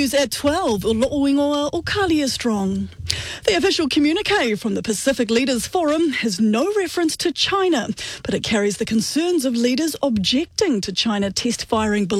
news at 12. Ulo'oingoa o Kalia Strong. The official communique from the Pacific Leaders Forum has no reference to China, but it carries the concerns of leaders objecting to China test firing